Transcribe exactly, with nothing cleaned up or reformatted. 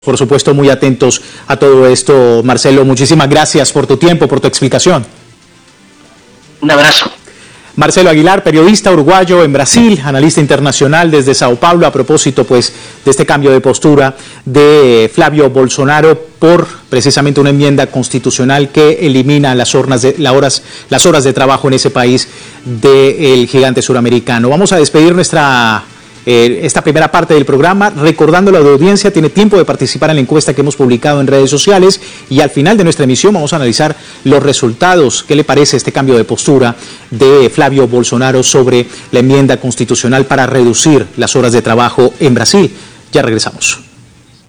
Por supuesto, muy atentos a todo esto. Marcelo, muchísimas gracias por tu tiempo, por tu explicación. Un abrazo. Marcelo Aguilar, periodista uruguayo en Brasil, analista internacional desde Sao Paulo, a propósito pues de este cambio de postura de Flavio Bolsonaro por precisamente una enmienda constitucional que elimina las horas de, las horas, las horas de trabajo en ese país del gigante suramericano. Vamos a despedir nuestra... Eh, esta primera parte del programa, recordando a la audiencia, tiene tiempo de participar en la encuesta que hemos publicado en redes sociales y al final de nuestra emisión vamos a analizar los resultados. ¿Qué le parece este cambio de postura de Flavio Bolsonaro sobre la enmienda constitucional para reducir las horas de trabajo en Brasil? Ya regresamos.